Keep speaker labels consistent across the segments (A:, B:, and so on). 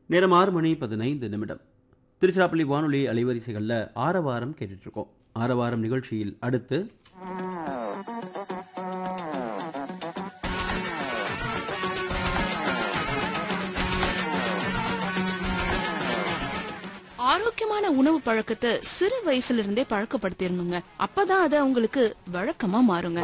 A: நேரம் 6:15. திருச்சிராப்பள்ளி வானொலி அலைவரிசைகளில் ஆரவாரம் கேட்டுட்ருக்கோம். ஆரவாரம் நிகழ்ச்சியில் அடுத்து
B: ஆரோக்கியமான உணவு பழக்கத்தை சிறு வயசுல இருந்தே பழக்கப்படுத்திடணுங்க. அப்பதான் அது அவங்களுக்கு வழக்கமா மாறுங்க.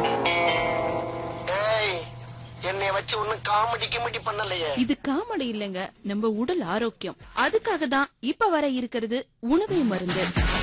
C: என்னைய வச்சு ஒன்னும் காமெடி பண்ணலையே.
B: இது காமெடி இல்லைங்க, நம்ம உடல் ஆரோக்கியம். அதுக்காக தான் இப்ப வர இருக்கிறது உணவே மருந்து.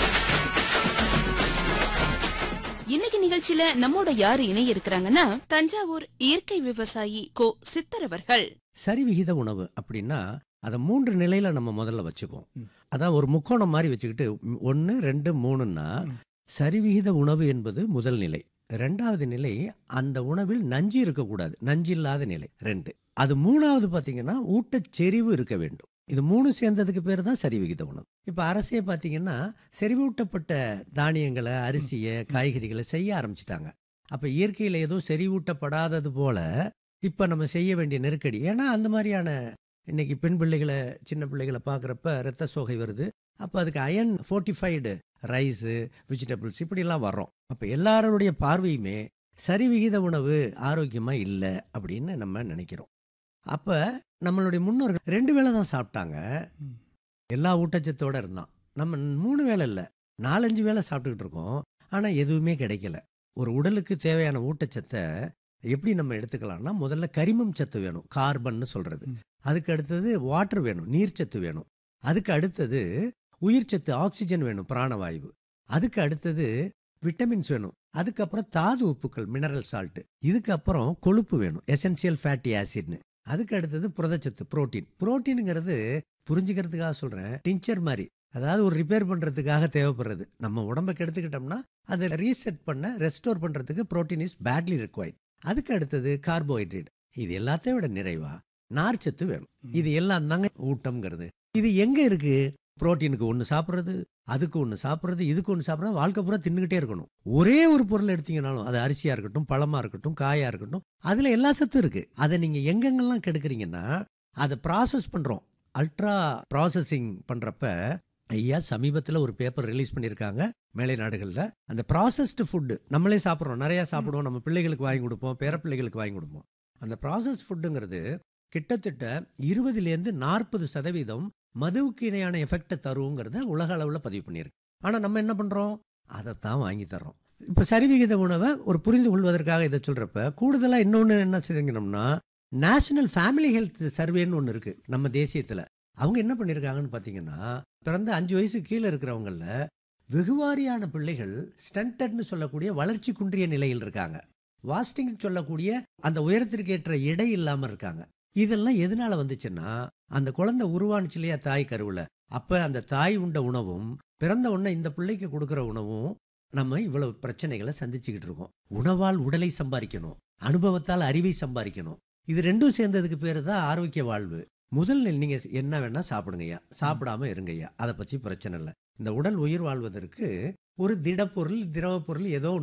B: இன்னைக்கு நிகழ்ச்சியில நம்மோட யாரு இணைய இருக்கிறாங்கன்னா, தஞ்சாவூர் இயற்கை விவசாயி கோ சித்தர் அவர்கள்.
D: சரிவிகித உணவு அப்படின்னா அதை 3 நிலையில நம்ம முதல்ல வச்சுக்குவோம். அதான் ஒரு முக்கோணம் மாதிரி வச்சுக்கிட்டு 1, 2, 3ன்னா சரிவிகித உணவு என்பது முதல் நிலை. 2வது நிலை அந்த உணவில் நஞ்சு இருக்கக்கூடாது, நஞ்சு இல்லாத நிலை 2. அது 3வது பார்த்தீங்கன்னா ஊட்டச்செறிவு இருக்க வேண்டும். இது 3 சேர்ந்ததுக்கு பேர் தான் சரிவிகித உணவு. இப்போ அரசே பார்த்தீங்கன்னா செறிவூட்டப்பட்ட தானியங்களை, அரிசியை, காய்கறிகளை செய்ய ஆரம்பிச்சிட்டாங்க. அப்போ இயற்கையில் ஏதோ செறிவூட்டப்படாதது போல இப்போ நம்ம செய்ய வேண்டிய நெருக்கடி. ஏன்னா அந்த மாதிரியான இன்னைக்கு பெண் பிள்ளைகளை, சின்ன பிள்ளைகளை பார்க்குறப்ப ரத்த சோகை வருது. அப்போ அதுக்கு அயன் ஃபோர்ட்டிஃபைடு ரைஸு, வெஜிடபிள்ஸ் இப்படிலாம் வர்றோம். அப்போ எல்லாருடைய பார்வையுமே சரிவிகித உணவு ஆரோக்கியமாக இல்லை அப்படின்னு நம்ம நினைக்கிறோம். அப்போ நம்மளுடைய முன்னோர்கள் 2 வேளை தான் சாப்பிட்டாங்க, எல்லா ஊட்டச்சத்தோடு இருந்தான். நம்ம 3 வேளை இல்லை, 4-5 வேளை சாப்பிட்டுக்கிட்டு இருக்கோம். ஆனால் எதுவுமே கிடைக்கல. ஒரு உடலுக்கு தேவையான ஊட்டச்சத்தை எப்படி நம்ம எடுத்துக்கலாம்னா, முதல்ல கரிமம் சத்து வேணும், கார்பன்னு சொல்கிறது. அதுக்கு அடுத்தது வாட்டர் வேணும், நீர்ச்சத்து வேணும். அதுக்கு அடுத்தது உயிர்ச்சத்து, ஆக்சிஜன் வேணும், பிராணவாயு. அதுக்கு அடுத்தது விட்டமின்ஸ் வேணும். அதுக்கப்புறம் தாது உப்புக்கள், மினரல் சால்ட்டு. இதுக்கப்புறம் கொழுப்பு வேணும், எசென்சியல் ஃபேட்டி ஆசிட்னு. அதுக்கு அடுத்தது புரதச்சத்து, புரோட்டீன். புரோட்டீனுங்கிறது புரிஞ்சுக்கிறதுக்காக சொல்கிறேன், டிஞ்சர் மாதிரி, அதாவது ஒரு ரிப்பேர் பண்ணுறதுக்காக தேவைப்படுறது. நம்ம உடம்பை கெடுத்துக்கிட்டோம்னா அதை ரீசெட் பண்ண, ரெஸ்டோர் பண்ணுறதுக்கு புரோட்டீன் இஸ் பேட்லி ரிக்வயர்ட். அதுக்கு அடுத்தது கார்போஹைட்ரேட். இது எல்லாத்தையும் விட நிறைவா நார்ச்சத்து வேணும். இது எல்லாம் தாங்க ஊட்டம்ங்கிறது. இது எங்க இருக்கு? புரோட்டீனுக்கு ஒன்று சாப்பிட்றது, அதுக்கு ஒன்று சாப்பிட்றது, இதுக்கு ஒன்று சாப்பிட்றது, வாழ்க்கை பூரா தின்னுக்கிட்டே இருக்கணும். ஒரே ஒரு பொருள் எடுத்தீங்கனாலும், அது அரிசியாக இருக்கட்டும், பழமாக இருக்கட்டும், காயாக இருக்கட்டும், அதில் எல்லா சத்தும் இருக்குது. அதை நீங்கள் எங்கெங்கெல்லாம் கெடுக்குறீங்கன்னா, அதை ப்ராசஸ் பண்ணுறோம். அல்ட்ரா ப்ராசஸிங் பண்ணுறப்ப ஐயா சமீபத்தில் ஒரு பேப்பர் ரிலீஸ் பண்ணியிருக்காங்க மேலை நாடுகளில். அந்த ப்ராசஸ்டு ஃபுட்டு நம்மளே சாப்பிட்றோம், நிறையா சாப்பிடுவோம், நம்ம பிள்ளைகளுக்கு வாங்கி கொடுப்போம், பேர பிள்ளைகளுக்கு வாங்கி கொடுப்போம். அந்த ப்ராசஸ் ஃபுட்டுங்கிறது கிட்டத்தட்ட 20-40% மதுவுக்கு இணையான எஃபெக்டை தருங்கிறத உலக அளவில் பதிவு பண்ணியிருக்கு. ஆனால் நம்ம என்ன பண்ணுறோம்? அதைத்தான் வாங்கி தர்றோம். இப்போ சரிவிகித உணவை ஒரு புரிந்து கொள்வதற்காக இதை சொல்கிறப்ப கூடுதலாக இன்னொன்று என்ன செய்யணும்னா, நேஷனல் ஃபேமிலி ஹெல்த் சர்வேன்னு ஒன்று இருக்குது நம்ம தேசியத்தில். அவங்க என்ன பண்ணியிருக்காங்கன்னு பார்த்தீங்கன்னா, பிறந்த 5 வயசு கீழே இருக்கிறவங்களில் வெகுவாரியான பிள்ளைகள் ஸ்டண்டட்னு சொல்லக்கூடிய வளர்ச்சி குன்றிய நிலையில் இருக்காங்க. வாஸ்டிங் சொல்லக்கூடிய அந்த உயரத்திற்கு ஏற்ற எடை இல்லாமல் இருக்காங்க. இதெல்லாம் எதனால வந்துச்சுன்னா, அந்த குழந்தை உருவானுச்சு இல்லையா தாய் கருவில், அப்போ அந்த தாய் உண்ட உணவும் பிறந்த உடனே இந்த பிள்ளைக்கு கொடுக்குற உணவும் நம்ம இவ்வளவு பிரச்சனைகளை சந்திச்சுக்கிட்டு இருக்கோம். உணவால் உடலை சம்பாதிக்கணும், அனுபவத்தால் அறிவை சம்பாதிக்கணும். இது 2ம் சேர்ந்ததுக்கு பேர் தான் ஆரோக்கிய வாழ்வு. முதல் நீங்கள் என்ன வேணால் சாப்பிடுங்கய்யா, சாப்பிடாம இருங்கய்யா, அதை பற்றி பிரச்சனை இல்லை. இந்த உடல் உயிர் வாழ்வதற்கு ஒரு திடப்பொருள், திரவ பொருள் ஏதோ